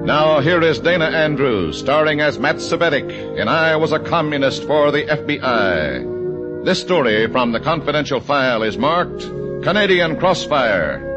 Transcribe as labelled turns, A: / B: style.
A: Now here is Dana Andrews, starring as Matt Sabetic in I Was a Communist for the FBI. This story from the confidential file is marked Canadian Crossfire.